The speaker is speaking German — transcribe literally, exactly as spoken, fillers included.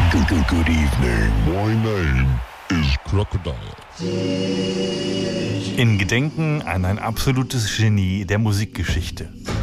Good, good, good evening. My name is Crocodile. In Gedenken an ein absolutes Genie der Musikgeschichte.